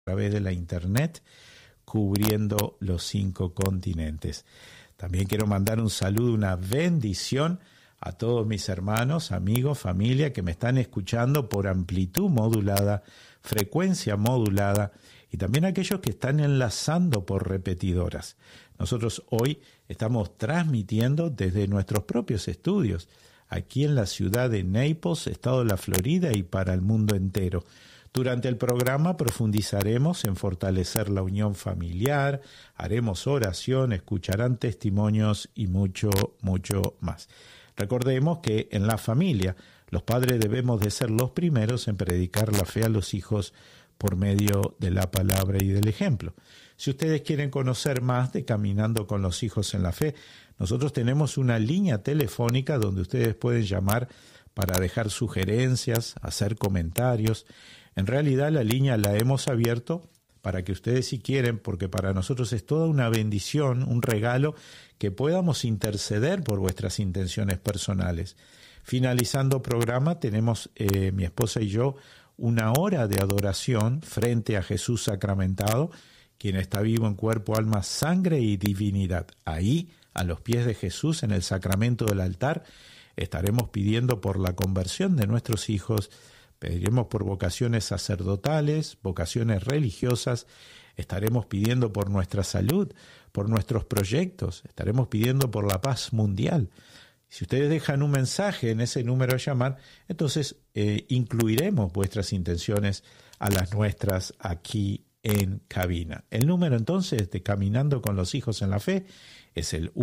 través de la internet, cubriendo los 5 continentes. También quiero mandar un saludo, una bendición a todos mis hermanos, amigos, familia que me están escuchando por amplitud modulada, frecuencia modulada, y también aquellos que están enlazando por repetidoras. Nosotros hoy estamos transmitiendo desde nuestros propios estudios, aquí en la ciudad de Naples, estado de la Florida, y para el mundo entero. Durante el programa profundizaremos en fortalecer la unión familiar, haremos oración, escucharán testimonios y mucho, mucho más. Recordemos que en la familia los padres debemos de ser los primeros en predicar la fe a los hijos por medio de la palabra y del ejemplo. Si ustedes quieren conocer más de Caminando con los Hijos en la Fe, nosotros tenemos una línea telefónica donde ustedes pueden llamar para dejar sugerencias, hacer comentarios. En realidad la línea la hemos abierto para que ustedes, si quieren, porque para nosotros es toda una bendición, un regalo, que podamos interceder por vuestras intenciones personales. Finalizando programa, tenemos mi esposa y yo una hora de adoración frente a Jesús sacramentado, quien está vivo en cuerpo, alma, sangre y divinidad. Ahí, a los pies de Jesús, en el sacramento del altar, estaremos pidiendo por la conversión de nuestros hijos, pediremos por vocaciones sacerdotales, vocaciones religiosas, estaremos pidiendo por nuestra salud, por nuestros proyectos, estaremos pidiendo por la paz mundial. Si ustedes dejan un mensaje en ese número a llamar, entonces incluiremos vuestras intenciones a las nuestras aquí en cabina. El número entonces de Caminando con los Hijos en la Fe es el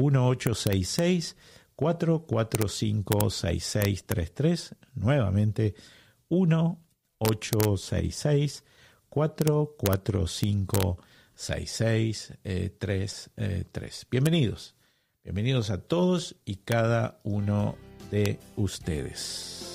1866-445-6633, nuevamente 1-866-445-6633. Bienvenidos a todos y cada uno de ustedes.